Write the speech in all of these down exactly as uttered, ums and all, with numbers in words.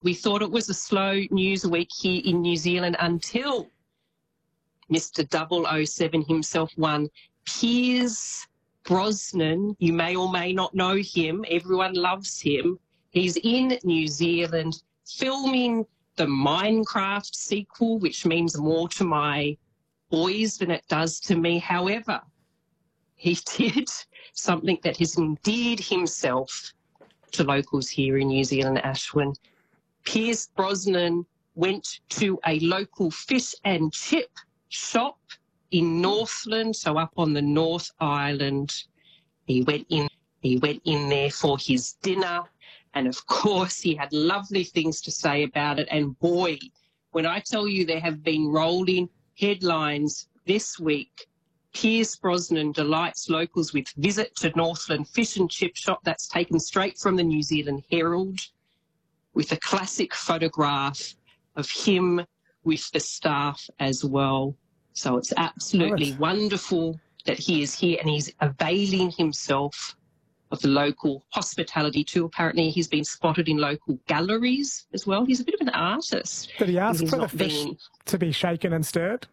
We thought it was a slow news week here in New Zealand until Mister double oh seven himself won. Pierce Brosnan, you may or may not know him. Everyone loves him. He's in New Zealand filming the Minecraft sequel, which means more to my boys than it does to me. However, he did something that has endeared himself to locals here in New Zealand, Ashwin. Pierce Brosnan went to a local fish and chip shop in Northland, so up on the North Island. He went in, he went in there for his dinner, and of course he had lovely things to say about it. And boy, when I tell you there have been rolling headlines this week, Pierce Brosnan delights locals with visit to Northland Fish and Chip Shop. That's taken straight from the New Zealand Herald, with a classic photograph of him with the staff as well. So it's absolutely oh, wonderful that he is here and he's availing himself of the local hospitality too. Apparently he's been spotted in local galleries as well. He's a bit of an artist. Did he ask for the fish been... to be shaken and stirred?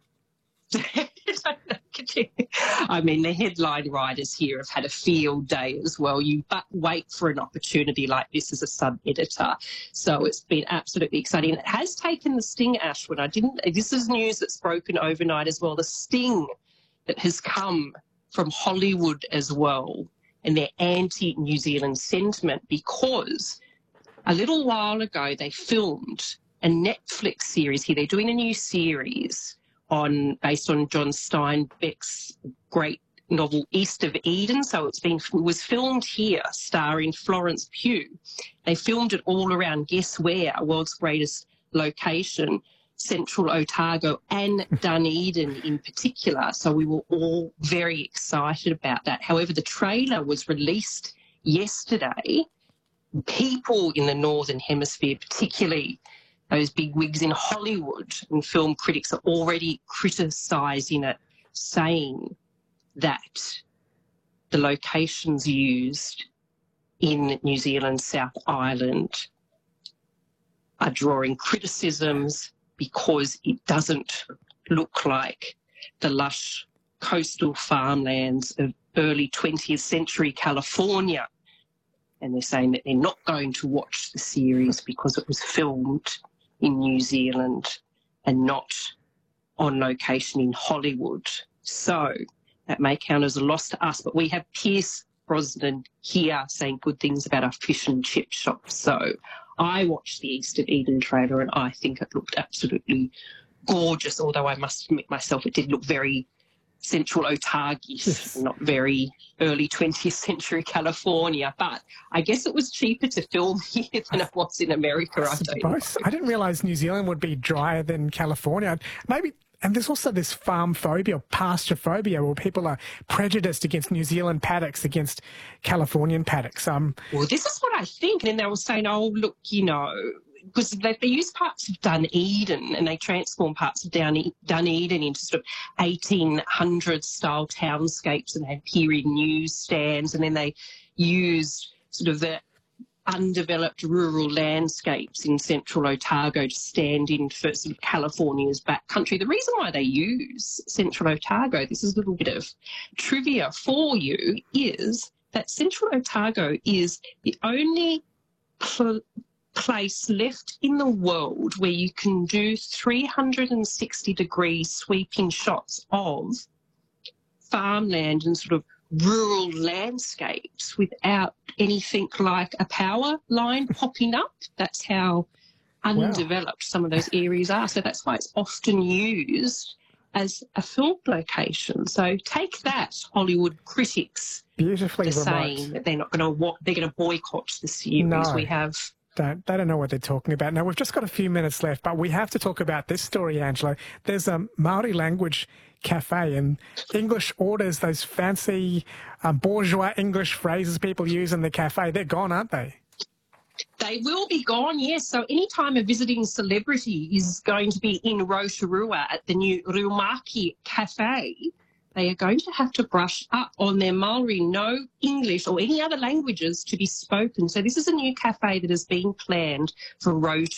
I mean, the headline writers here have had a field day as well. You but wait for an opportunity like this as a sub-editor. So it's been absolutely exciting. It has taken the sting, Ashwin. I didn't. This is news that's broken overnight as well. The sting that has come from Hollywood as well, and their anti-New Zealand sentiment, because a little while ago they filmed a Netflix series here. They're doing a new series on based on John Steinbeck's great novel East of Eden. So it's been it was filmed here, starring Florence Pugh. They filmed it all around, guess where, world's greatest location, Central Otago and Dunedin in particular. So we were all very excited about that. However, the trailer was released yesterday. People in the Northern Hemisphere, particularly those big wigs in Hollywood and film critics, are already criticising it, saying that the locations used in New Zealand's South Island are drawing criticisms because it doesn't look like the lush coastal farmlands of early twentieth century California. And they're saying that they're not going to watch the series because it was filmed in New Zealand and not on location in Hollywood. So that may count as a loss to us, but we have Pierce Brosnan here saying good things about our fish and chip shop. So I watched the East of Eden trailer and I think it looked absolutely gorgeous, although I must admit myself it did look very Central Otago, yes, not very early twentieth century California. But I guess it was cheaper to film here than it was in America, I, I suppose. I didn't realise New Zealand would be drier than California. Maybe, and there's also this farm phobia, pasture phobia, where people are prejudiced against New Zealand paddocks against Californian paddocks. Um, well, this is what I think. And then they were saying, oh, look, you know, because they, they use parts of Dunedin and they transform parts of Dun- Dunedin into sort of eighteen hundreds style townscapes and have period newsstands, and then they use sort of the undeveloped rural landscapes in Central Otago to stand in for sort of California's backcountry. The reason why they use Central Otago, this is a little bit of trivia for you, is that Central Otago is the only pl- place left in the world where you can do three hundred sixty degree sweeping shots of farmland and sort of rural landscapes without anything like a power line popping up. That's how undeveloped wow. some of those areas are. So that's why it's often used as a film location. So take that, Hollywood critics. Beautifully for remote. Saying that they're not going to they're going to boycott the series. No. We have. Don't, they don't know what they're talking about. Now, we've just got a few minutes left, but we have to talk about this story, Angela. There's a Maori language cafe, and English orders, those fancy um, bourgeois English phrases people use in the cafe, they're gone, aren't they? They will be gone, yes. So anytime a visiting celebrity is going to be in Rotorua at the new Riumaki Cafe, they are going to have to brush up on their Maori, no English or any other languages to be spoken. So this is a new cafe that has been planned for Rotorua.